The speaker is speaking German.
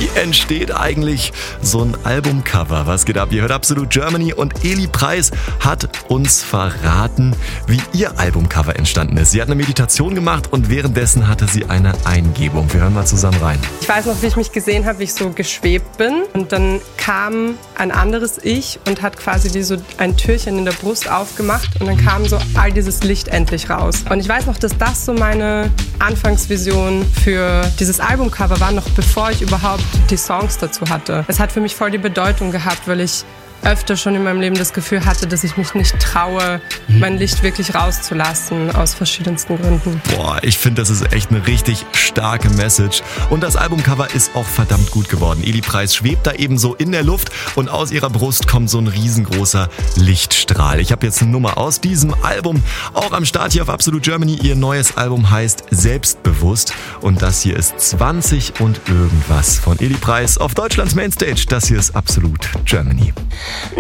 Wie entsteht eigentlich so ein Albumcover? Was geht ab? Ihr hört Absolut Germany und Eli Preis hat uns verraten, wie ihr Albumcover entstanden ist. Sie hat eine Meditation gemacht und währenddessen hatte sie eine Eingebung. Wir hören mal zusammen rein. Ich weiß noch, wie ich mich gesehen habe, wie ich so geschwebt bin. Und dann kam ein anderes Ich und hat quasi wie so ein Türchen in der Brust aufgemacht. Und dann kam so all dieses Licht endlich raus. Und ich weiß noch, dass das so meine Anfangsvision für dieses Albumcover war, noch bevor ich überhaupt die Songs dazu hatte. Es hat für mich voll die Bedeutung gehabt, weil ich öfter schon in meinem Leben das Gefühl hatte, dass ich mich nicht traue, mein Licht wirklich rauszulassen, aus verschiedensten Gründen. Boah, ich finde, das ist echt eine richtig starke Message. Und das Albumcover ist auch verdammt gut geworden. Eli Preis schwebt da eben so in der Luft und aus ihrer Brust kommt so ein riesengroßer Lichtstrahl. Ich habe jetzt eine Nummer aus diesem Album, auch am Start hier auf Absolut Germany. Ihr neues Album heißt Selbstbewusst und das hier ist 20 und irgendwas von Eli Preis auf Deutschlands Mainstage. Das hier ist Absolut Germany.